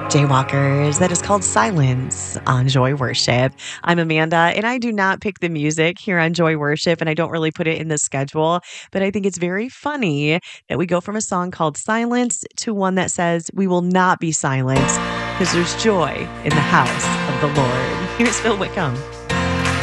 Jaywalkers. That is called Silence on Joy Worship. I'm Amanda, and I do not pick the music here on Joy Worship, and I don't really put it in the schedule, but I think it's very funny that we go from a song called Silence to one that says, "We will not be silent because there's joy in the house of the Lord." Here's Phil Wickham.